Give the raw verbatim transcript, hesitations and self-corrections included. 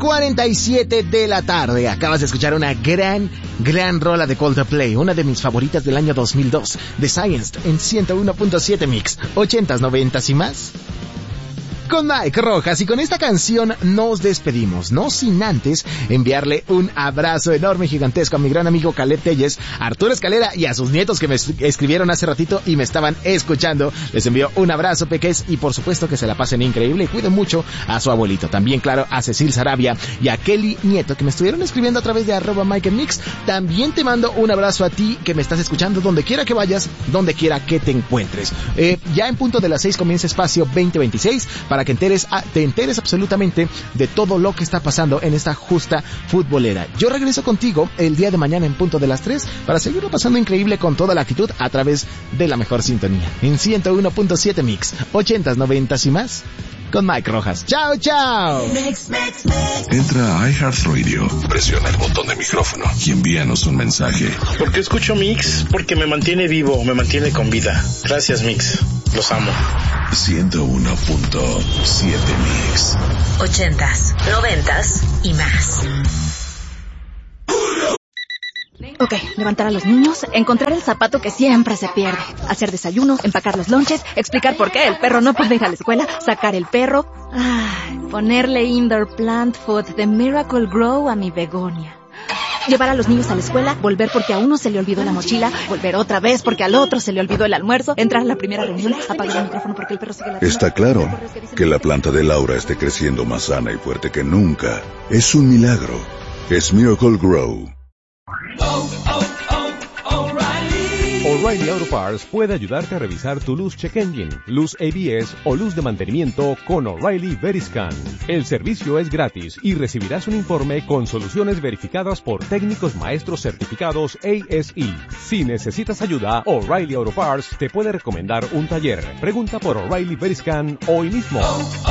cuarenta y siete de la tarde. Acabas de escuchar una gran, gran rola de Coldplay, una de mis favoritas del año dos mil dos, The Science, en ciento uno punto siete Mix, ochentas, noventas y más. Con Mike Rojas, y con esta canción nos despedimos, no sin antes enviarle un abrazo enorme, gigantesco a mi gran amigo Caleb Telles, Arturo Escalera y a sus nietos que me escribieron hace ratito y me estaban escuchando. Les envío un abrazo, peques, y por supuesto que se la pasen increíble y cuiden mucho a su abuelito. También, claro, a Cecil Sarabia y a Kelly Nieto, que me estuvieron escribiendo a través de arroba Mike and Mix. También te mando un abrazo a ti que me estás escuchando donde quiera que vayas, donde quiera que te encuentres. Eh, ya en punto de las seis comienza Espacio veinte veintiséis para que enteres, te enteres absolutamente de todo lo que está pasando en esta justa futbolera. Yo regreso contigo el día de mañana en punto de las tres para seguirlo pasando increíble con toda la actitud a través de la mejor sintonía. En ciento uno punto siete Mix, ochentas, noventas y más, con Mike Rojas. ¡Chao, chao! Mix, mix, mix. Entra a iHeartRadio, presiona el botón de micrófono y envíanos un mensaje. ¿Por qué escucho Mix? Porque me mantiene vivo, me mantiene con vida. Gracias, Mix. Los amo. ciento uno punto siete Mix. Ochentas, noventas y más. Ok, levantar a los niños, encontrar el zapato que siempre se pierde, hacer desayuno, empacar los lonches, explicar por qué el perro no puede ir a la escuela, sacar el perro, ay, ponerle indoor plant food de Miracle Grow a mi begonia. Llevar a los niños a la escuela, volver porque a uno se le olvidó la mochila, volver otra vez porque al otro se le olvidó el almuerzo, entrar a la primera reunión, apagar el micrófono porque el perro sigue ladrando. Está claro que la planta de Laura esté creciendo más sana y fuerte que nunca. Es un milagro. Es Miracle Grow. Oh, oh, oh, O'Reilly. O'Reilly Auto Parts puede ayudarte a revisar tu luz check engine, luz A B S o luz de mantenimiento con O'Reilly Veriscan. El servicio es gratis y recibirás un informe con soluciones verificadas por técnicos maestros certificados A S E. Si necesitas ayuda, O'Reilly Auto Parts te puede recomendar un taller. Pregunta por O'Reilly Veriscan hoy mismo. Oh, oh.